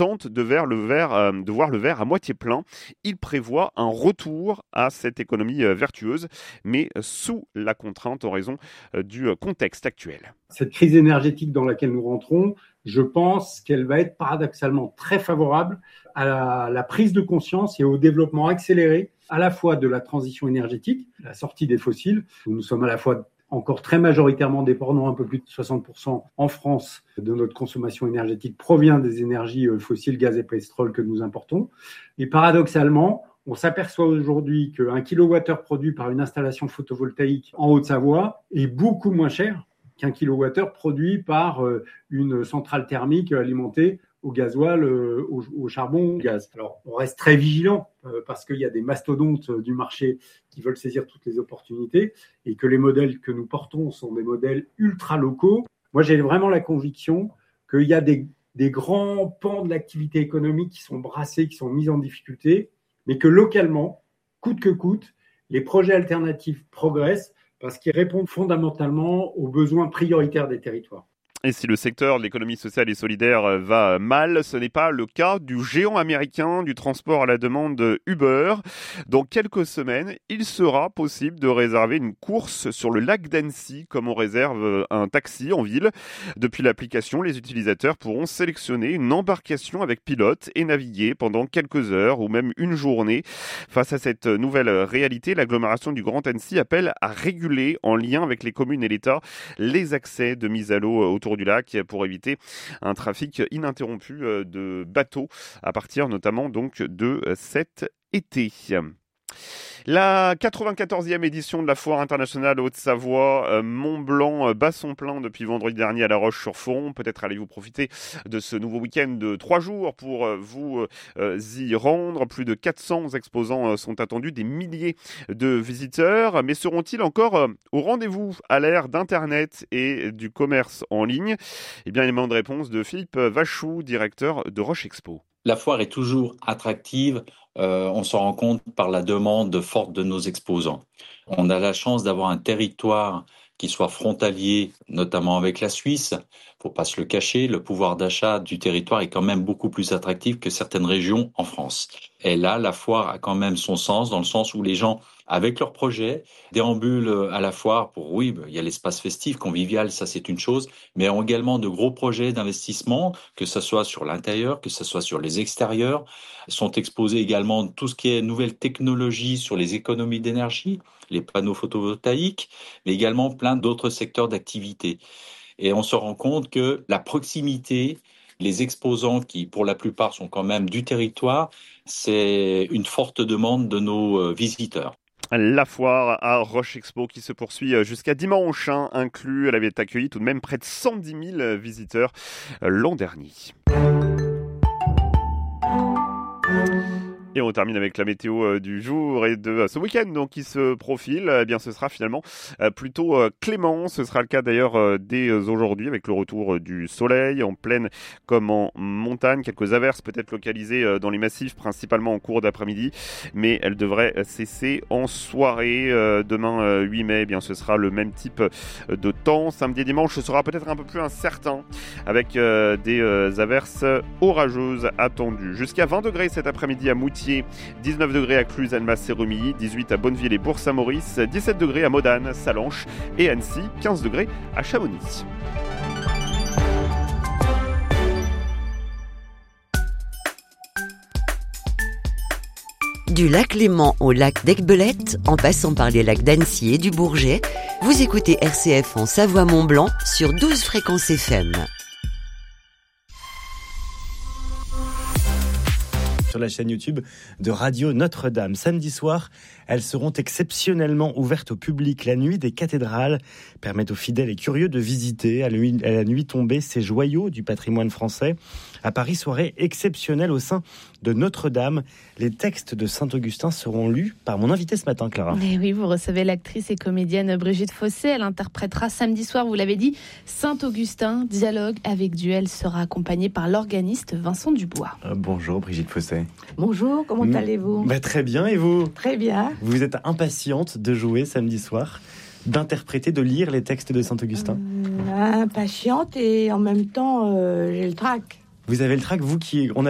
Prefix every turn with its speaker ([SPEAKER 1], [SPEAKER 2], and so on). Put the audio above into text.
[SPEAKER 1] tente de voir le verre à moitié plein. Il prévoit un retour à cette économie vertueuse, mais sous la contrainte en raison du contexte actuel.
[SPEAKER 2] Cette crise énergétique dans laquelle nous rentrons, je pense qu'elle va être paradoxalement très favorable à la prise de conscience et au développement accéléré à la fois de la transition énergétique, la sortie des fossiles, où nous sommes à la fois encore très majoritairement dépendants, un peu plus de 60% en France de notre consommation énergétique provient des énergies fossiles, gaz et pétrole que nous importons. Et paradoxalement, on s'aperçoit aujourd'hui qu'un kilowattheure produit par une installation photovoltaïque en Haute-Savoie est beaucoup moins cher qu'un kilowattheure produit par une centrale thermique alimentée au gasoil, au charbon, au gaz. Alors, on reste très vigilant parce qu'il y a des mastodontes du marché qui veulent saisir toutes les opportunités et que les modèles que nous portons sont des modèles ultra locaux. Moi, j'ai vraiment la conviction qu'il y a des grands pans de l'activité économique qui sont brassés, qui sont mis en difficulté, mais que localement, coûte que coûte, les projets alternatifs progressent parce qu'ils répondent fondamentalement aux besoins prioritaires des territoires.
[SPEAKER 1] Et si le secteur de l'économie sociale et solidaire va mal, ce n'est pas le cas du géant américain du transport à la demande Uber. Dans quelques semaines, il sera possible de réserver une course sur le lac d'Annecy comme on réserve un taxi en ville. Depuis l'application, les utilisateurs pourront sélectionner une embarcation avec pilote et naviguer pendant quelques heures ou même une journée. Face à cette nouvelle réalité, l'agglomération du Grand Annecy appelle à réguler en lien avec les communes et l'État les accès de mise à l'eau autour du lac pour éviter un trafic ininterrompu de bateaux à partir notamment donc de cet été. La 94e édition de la Foire internationale Haute-Savoie, Mont-Blanc bat son plein depuis vendredi dernier à La Roche-sur-Foron. Peut-être allez-vous profiter de ce nouveau week-end de 3 jours pour vous y rendre. Plus de 400 exposants sont attendus, des milliers de visiteurs. Mais seront-ils encore au rendez-vous à l'ère d'Internet et du commerce en ligne ? Eh bien, élément de réponse de Philippe Vachou, directeur de Roche Expo.
[SPEAKER 3] La foire est toujours attractive, on s'en rend compte par la demande forte de nos exposants. On a la chance d'avoir un territoire qui soit frontalier, notamment avec la Suisse. Faut pas se le cacher, le pouvoir d'achat du territoire est quand même beaucoup plus attractif que certaines régions en France. Et là, la foire a quand même son sens, dans le sens où les gens, avec leurs projets, déambulent à la foire pour, oui, il y a l'espace festif, convivial, ça c'est une chose, mais ont également de gros projets d'investissement, que ce soit sur l'intérieur, que ce soit sur les extérieurs. Sont exposés également tout ce qui est nouvelles technologies sur les économies d'énergie, les panneaux photovoltaïques, mais également plein d'autres secteurs d'activité. Et on se rend compte que la proximité, les exposants qui, pour la plupart, sont quand même du territoire, c'est une forte demande de nos visiteurs.
[SPEAKER 1] La foire à Roche Expo qui se poursuit jusqu'à dimanche inclus. Elle avait accueilli tout de même près de 110 000 visiteurs l'an dernier. Et on termine avec la météo du jour et de ce week-end donc qui se profile. Eh bien, ce sera finalement plutôt clément. Ce sera le cas d'ailleurs dès aujourd'hui avec le retour du soleil en plaine comme en montagne. Quelques averses peut-être localisées dans les massifs, principalement en cours d'après-midi, mais elles devraient cesser en soirée. Demain 8 mai, eh bien, ce sera le même type de temps. Samedi et dimanche, ce sera peut-être un peu plus incertain avec des averses orageuses attendues. Jusqu'à 20 degrés cet après-midi à Moutier. 19 degrés à Cluse, Annemasse et Rumilly, 18 à Bonneville et Bourg-Saint-Maurice, 17 degrés à Modane, Sallanches et Annecy, 15 degrés à Chamonix.
[SPEAKER 4] Du lac Léman au lac d'Aiguebelette, en passant par les lacs d'Annecy et du Bourget, vous écoutez RCF en Savoie-Mont-Blanc sur 12 fréquences FM.
[SPEAKER 5] Sur la chaîne YouTube de Radio Notre-Dame. Samedi soir, elles seront exceptionnellement ouvertes au public. La nuit des cathédrales permet aux fidèles et curieux de visiter à la nuit tombée ces joyaux du patrimoine français. À Paris, soirée exceptionnelle au sein de Notre-Dame. Les textes de Saint-Augustin seront lus par mon invité ce matin, Clara.
[SPEAKER 6] Et oui, vous recevez l'actrice et comédienne Brigitte Fossé. Elle interprétera samedi soir, vous l'avez dit, Saint-Augustin, dialogue avec Dieu. Elle sera accompagnée par l'organiste Vincent Dubois.
[SPEAKER 5] Bonjour Brigitte Fossé.
[SPEAKER 7] Bonjour, comment allez-vous ?
[SPEAKER 5] Très bien, et vous ?
[SPEAKER 7] Très bien.
[SPEAKER 5] Vous êtes impatiente de jouer samedi soir, d'interpréter, de lire les textes de Saint-Augustin ?
[SPEAKER 7] Impatiente et en même temps, j'ai le trac.
[SPEAKER 5] Vous avez le trac, vous qui...